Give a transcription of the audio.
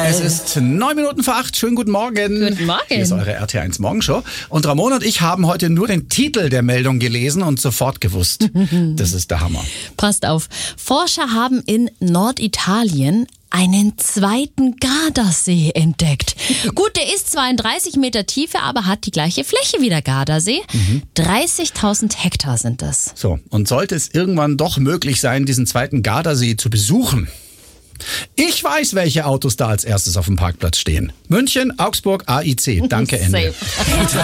Es ist 9:08. Schönen guten Morgen. Guten Morgen. Hier ist eure RT1 Morgenshow. Und Ramon und ich haben heute nur den Titel der Meldung gelesen und sofort gewusst, das ist der Hammer. Passt auf. Forscher haben in Norditalien einen zweiten Gardasee entdeckt. Gut, der ist zwar in 30 Meter Tiefe, aber hat die gleiche Fläche wie der Gardasee. 30.000 Hektar sind das. So, und sollte es irgendwann doch möglich sein, diesen zweiten Gardasee zu besuchen? Ich weiß, welche Autos da als erstes auf dem Parkplatz stehen. München, Augsburg, AIC. Danke, Ende. Safe.